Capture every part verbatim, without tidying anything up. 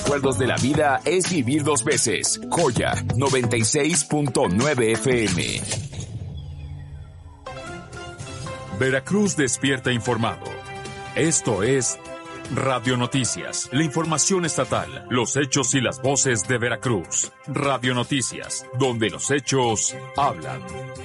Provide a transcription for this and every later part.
recuerdos de la vida es vivir dos veces. Joya noventa y seis punto nueve F M. Veracruz despierta informado. Esto es Radio Noticias, la información estatal, los hechos y las voces de Veracruz. Radio Noticias, donde los hechos hablan.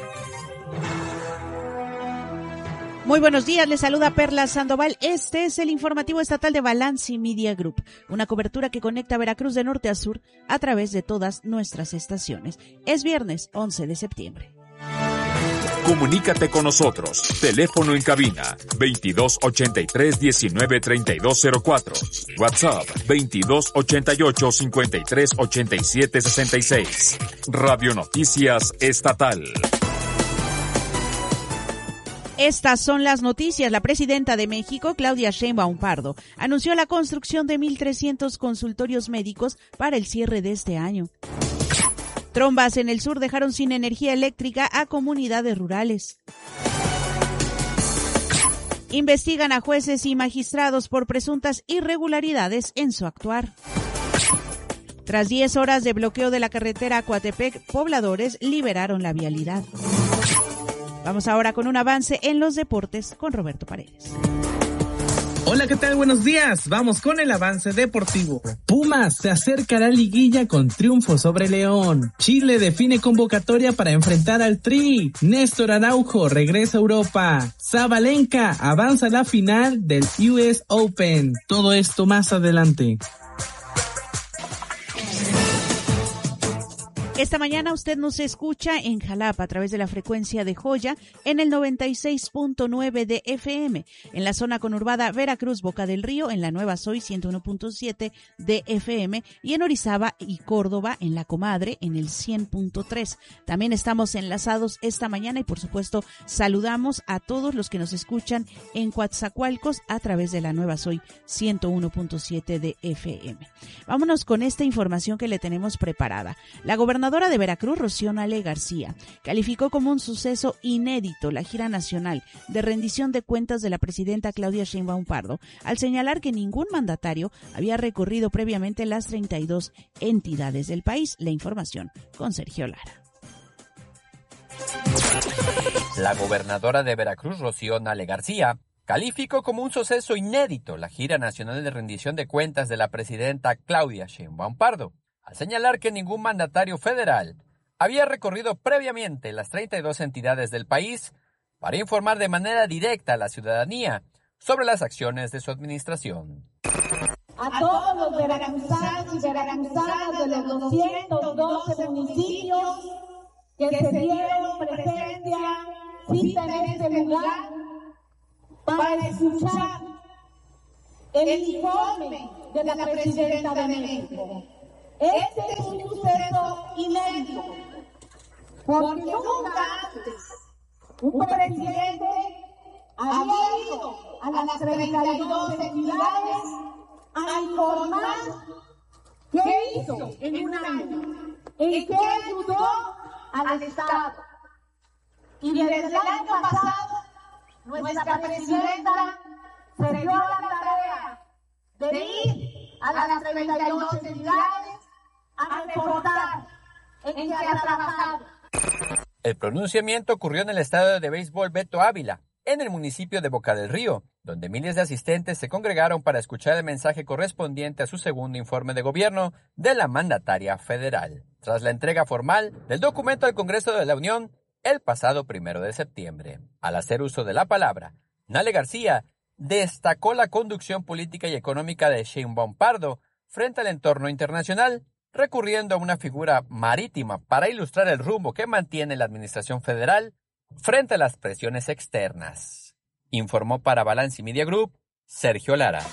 Muy buenos días, les saluda Perla Sandoval. Este es el informativo estatal de Balance Media Group, una cobertura que conecta Veracruz de norte a sur a través de todas nuestras estaciones. Es viernes once de septiembre. Comunícate con nosotros. Teléfono en cabina veintidós ochenta y tres diecinueve treinta y dos cero cuatro. WhatsApp veintidós ochenta y ocho cincuenta y tres ochenta y siete sesenta y seis. Radio Noticias Estatal. Estas son las noticias. La presidenta de México, Claudia Sheinbaum Pardo, anunció la construcción de mil trescientos consultorios médicos para el cierre de este año. Trombas en el sur dejaron sin energía eléctrica a comunidades rurales. Investigan a jueces y magistrados por presuntas irregularidades en su actuar. Tras diez horas de bloqueo de la carretera a Coatepec, pobladores liberaron la vialidad. Vamos ahora con un avance en los deportes con Roberto Paredes. Hola, ¿qué tal? Buenos días. Vamos con el avance deportivo. Pumas se acerca a la liguilla con triunfo sobre León. Chile define convocatoria para enfrentar al Tri. Néstor Araujo regresa a Europa. Sabalenka avanza a la final del U S Open. Todo esto más adelante. Esta mañana usted nos escucha en Jalapa a través de la frecuencia de Joya en el noventa y seis punto nueve de F M, en la zona conurbada Veracruz, Boca del Río, en la Nueva Soy ciento uno punto siete de F M y en Orizaba y Córdoba, en La Comadre, en el cien punto tres. También estamos enlazados esta mañana y por supuesto saludamos a todos los que nos escuchan en Coatzacoalcos a través de la Nueva Soy ciento uno punto siete de F M. Vámonos con esta información que le tenemos preparada. La gobernadora de Veracruz, Rocío Nale García, calificó como un suceso inédito la gira nacional de rendición de cuentas de la presidenta Claudia Sheinbaum Pardo, al señalar que ningún mandatario había recorrido previamente las treinta y dos entidades del país. La información con Sergio Lara. La gobernadora de Veracruz, Rocío Nale García, calificó como un suceso inédito la gira nacional de rendición de cuentas de la presidenta Claudia Sheinbaum Pardo, al señalar que ningún mandatario federal había recorrido previamente las treinta y dos entidades del país para informar de manera directa a la ciudadanía sobre las acciones de su administración. A todos los veracruzanos y veracruzanas de los doscientos doce municipios que se dieron presencia, cita en este lugar, para escuchar el informe de la presidenta de México. Este es un suceso inédito, porque nunca antes un presidente había ido a las treinta y dos entidades a informar qué hizo en un año, en qué ayudó al Estado. Y desde el año pasado, nuestra presidenta se dio la tarea de ir a las treinta y dos entidades a reportar en que ha trabajado. El pronunciamiento ocurrió en el estadio de béisbol Beto Ávila, en el municipio de Boca del Río, donde miles de asistentes se congregaron para escuchar el mensaje correspondiente a su segundo informe de gobierno de la mandataria federal, tras la entrega formal del documento al Congreso de la Unión el pasado primero de septiembre. Al hacer uso de la palabra, Nale García destacó la conducción política y económica de Sheinbaum Pardo frente al entorno internacional, recurriendo a una figura marítima para ilustrar el rumbo que mantiene la administración federal frente a las presiones externas. Informó para Balance Media Group, Sergio Lara.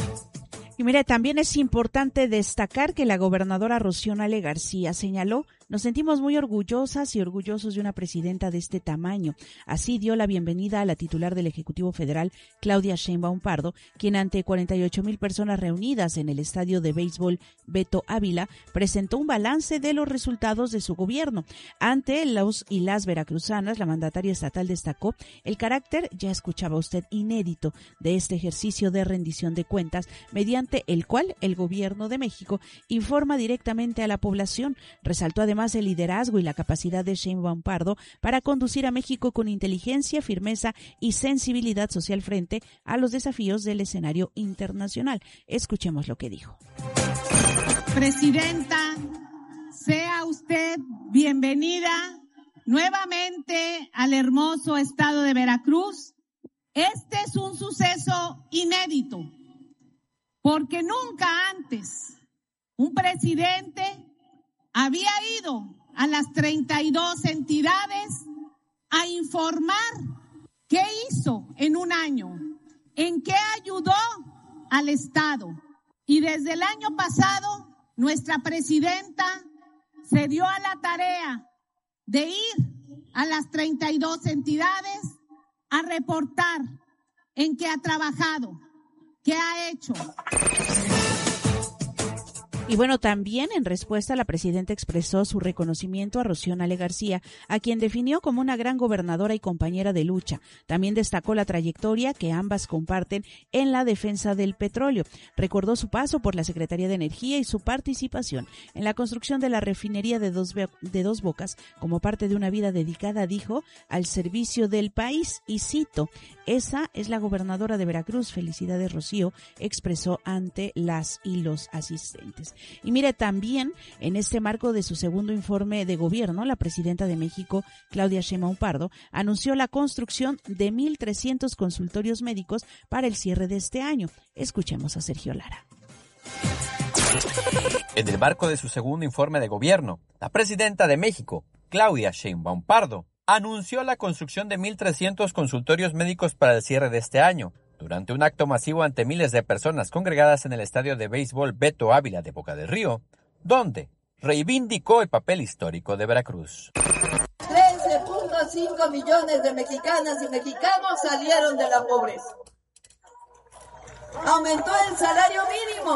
Y mire, también es importante destacar que la gobernadora Rocío Nale García señaló Nos sentimos muy orgullosas y orgullosos de una presidenta de este tamaño. Así dio la bienvenida a la titular del Ejecutivo Federal, Claudia Sheinbaum Pardo, quien ante cuarenta y ocho mil personas reunidas en el estadio de béisbol Beto Ávila presentó un balance de los resultados de su gobierno. Ante los y las veracruzanas, la mandataria estatal destacó el carácter, ya escuchaba usted, inédito de este ejercicio de rendición de cuentas, mediante el cual el gobierno de México informa directamente a la población. Resaltó además el liderazgo y la capacidad de Sheinbaum Pardo para conducir a México con inteligencia, firmeza y sensibilidad social frente a los desafíos del escenario internacional. Escuchemos lo que dijo. Presidenta, sea usted bienvenida nuevamente al hermoso estado de Veracruz. Este es un suceso inédito, porque nunca antes un presidente había ido a las treinta y dos entidades a informar qué hizo en un año, en qué ayudó al Estado. Y desde el año pasado, nuestra presidenta se dio a la tarea de ir a las treinta y dos entidades a reportar en qué ha trabajado, qué ha hecho. Y bueno, también en respuesta la presidenta expresó su reconocimiento a Rocío Nale García, a quien definió como una gran gobernadora y compañera de lucha. También destacó la trayectoria que ambas comparten en la defensa del petróleo. Recordó su paso por la Secretaría de Energía y su participación en la construcción de la refinería de Dos, de Dos Bocas como parte de una vida dedicada, dijo, al servicio del país. Y cito, esa es la gobernadora de Veracruz, felicidades Rocío, expresó ante las y los asistentes. Y mire, también en este marco de su segundo informe de gobierno, la presidenta de México, Claudia Sheinbaum Pardo, anunció la construcción de mil trescientos consultorios médicos para el cierre de este año. Escuchemos a Sergio Lara. En el marco de su segundo informe de gobierno, la presidenta de México, Claudia Sheinbaum Pardo, anunció la construcción de mil trescientos consultorios médicos para el cierre de este año, durante un acto masivo ante miles de personas congregadas en el estadio de béisbol Beto Ávila de Boca del Río, donde reivindicó el papel histórico de Veracruz. trece punto cinco millones de mexicanas y mexicanos salieron de la pobreza. Aumentó el salario mínimo.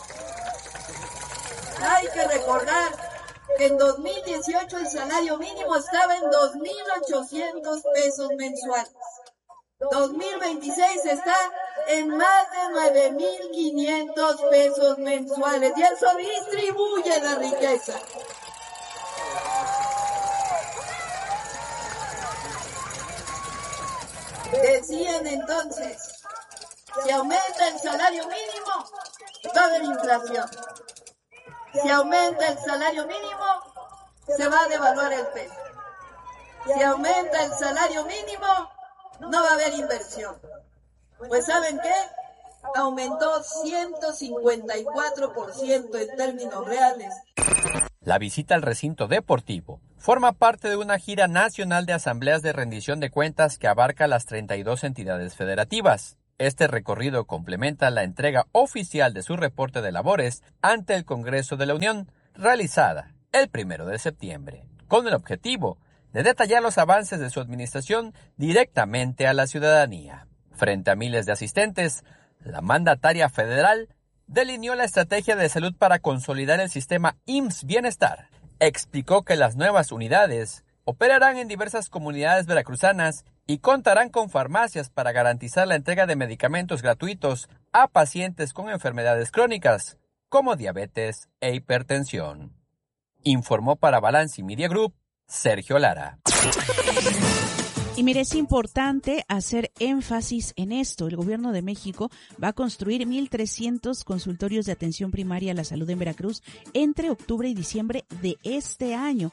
Hay que recordar que en dos mil dieciocho el salario mínimo estaba en dos mil ochocientos pesos mensuales. dos mil veintiséis está en más de nueve mil quinientos pesos mensuales y eso distribuye la riqueza. Decían entonces, si aumenta el salario mínimo, va a haber inflación. Si aumenta el salario mínimo, se va a devaluar el peso. Si aumenta el salario mínimo, no va a haber inversión. Pues ¿saben qué? Aumentó ciento cincuenta y cuatro por ciento en términos reales. La visita al recinto deportivo forma parte de una gira nacional de asambleas de rendición de cuentas que abarca las treinta y dos entidades federativas. Este recorrido complementa la entrega oficial de su reporte de labores ante el Congreso de la Unión, realizada el primero de septiembre, con el objetivo de detallar los avances de su administración directamente a la ciudadanía. Frente a miles de asistentes, la mandataria federal delineó la estrategia de salud para consolidar el sistema I M S S Bienestar. Explicó que las nuevas unidades operarán en diversas comunidades veracruzanas y contarán con farmacias para garantizar la entrega de medicamentos gratuitos a pacientes con enfermedades crónicas, como diabetes e hipertensión. Informó para Balance Media Group, Sergio Lara. Y mire, es importante hacer énfasis en esto. El gobierno de México va a construir mil trescientos consultorios de atención primaria a la salud en Veracruz entre octubre y diciembre de este año.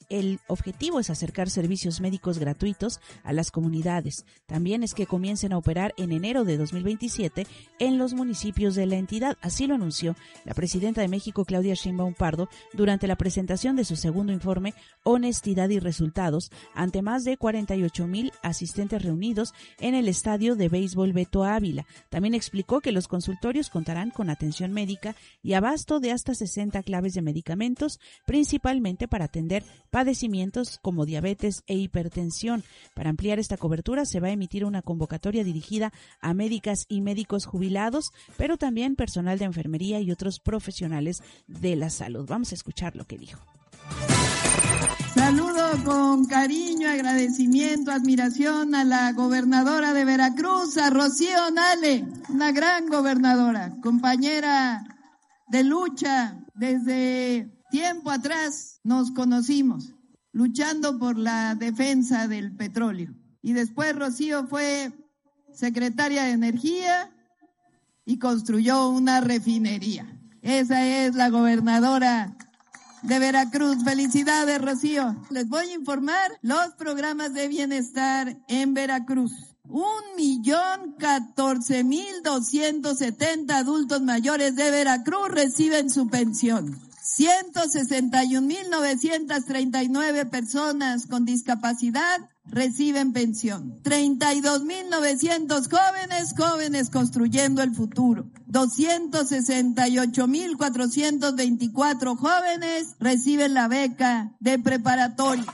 el objetivo es acercar servicios médicos gratuitos a las comunidades. También es que comiencen a operar en enero de dos mil veintisiete en los municipios de la entidad. Así lo anunció la presidenta de México, Claudia Sheinbaum Pardo, durante la presentación de su segundo informe Honestidad y Resultados ante más de cuarenta y ocho mil asistentes reunidos en el estadio de béisbol Beto Ávila. También explicó que los consultorios contarán con atención médica y abasto de hasta sesenta claves de medicamentos, principalmente para atender padecimientos como diabetes e hipertensión. Para ampliar esta cobertura se va a emitir una convocatoria dirigida a médicas y médicos jubilados, pero también personal de enfermería y otros profesionales de la salud. Vamos a escuchar lo que dijo. Saludo con cariño, agradecimiento, admiración a la gobernadora de Veracruz, a Rocío Nale, una gran gobernadora, compañera de lucha. Desde tiempo atrás nos conocimos, luchando por la defensa del petróleo. Y después Rocío fue secretaria de Energía y construyó una refinería. Esa es la gobernadora de Veracruz. Felicidades, Rocío. Les voy a informar los programas de bienestar en Veracruz. Un millón catorce mil doscientos setenta adultos mayores de Veracruz reciben su pensión. ciento sesenta y un mil novecientos treinta y nueve personas con discapacidad reciben pensión. treinta y dos mil novecientos jóvenes, jóvenes construyendo el futuro. doscientos sesenta y ocho mil cuatrocientos veinticuatro jóvenes reciben la beca de preparatoria.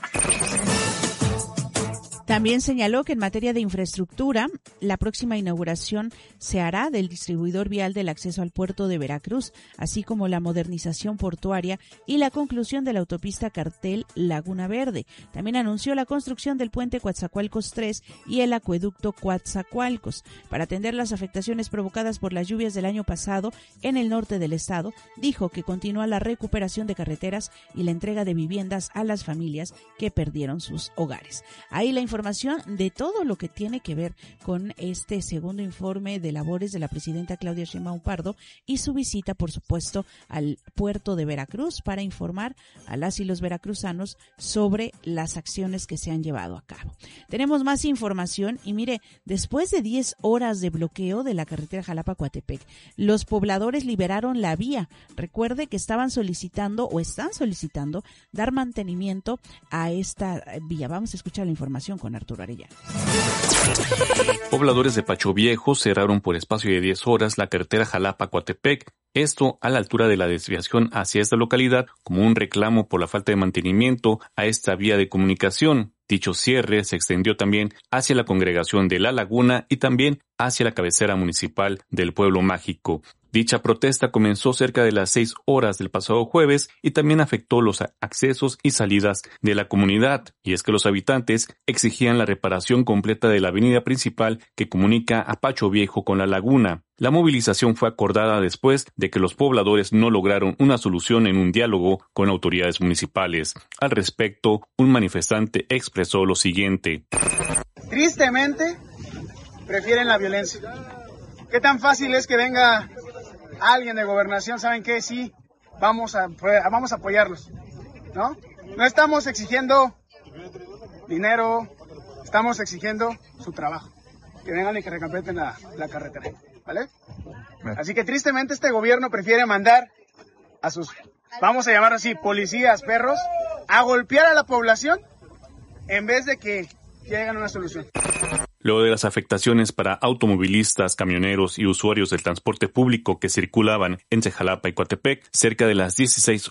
También señaló que en materia de infraestructura, la próxima inauguración se hará del distribuidor vial del acceso al puerto de Veracruz, así como la modernización portuaria y la conclusión de la autopista Cartel Laguna Verde. También anunció la construcción del puente Coatzacoalcos tres y el acueducto Coatzacoalcos. Para atender las afectaciones provocadas por las lluvias del año pasado en el norte del estado, dijo que continúa la recuperación de carreteras y la entrega de viviendas a las familias que perdieron sus hogares. Ahí la información de todo lo que tiene que ver con este segundo informe de labores de la presidenta Claudia Sheinbaum Pardo y su visita, por supuesto, al puerto de Veracruz para informar a las y los veracruzanos sobre las acciones que se han llevado a cabo. Tenemos más información y mire, después de diez horas de bloqueo de la carretera Jalapa-Coatepec, los pobladores liberaron la vía. Recuerde que estaban solicitando o están solicitando dar mantenimiento a esta vía. Vamos a escuchar la información con Arturo Arellano. Pobladores de Pacho Viejo cerraron por espacio de diez horas la carretera Jalapa-Coatepec, esto a la altura de la desviación hacia esta localidad, como un reclamo por la falta de mantenimiento a esta vía de comunicación. Dicho cierre se extendió también hacia la congregación de La Laguna y también hacia la cabecera municipal del Pueblo Mágico. Dicha protesta comenzó cerca de las seis horas del pasado jueves y también afectó los accesos y salidas de la comunidad, y es que los habitantes exigían la reparación completa de la avenida principal que comunica a Pacho Viejo con La Laguna. La movilización fue acordada después de que los pobladores no lograron una solución en un diálogo con autoridades municipales. Al respecto, un manifestante expresó lo siguiente. Tristemente, prefieren la violencia. ¿Qué tan fácil es que venga alguien de gobernación? ¿Saben qué? Sí, vamos a, vamos a apoyarlos, ¿no? No estamos exigiendo dinero, estamos exigiendo su trabajo. Que vengan y que recompensen la, la carretera, ¿vale? Así que tristemente este gobierno prefiere mandar a sus, vamos a llamarlo así, policías, perros, a golpear a la población en vez de que lleguen a una solución. Luego de las afectaciones para automovilistas, camioneros y usuarios del transporte público que circulaban entre Jalapa y Coatepec, cerca de las dieciséis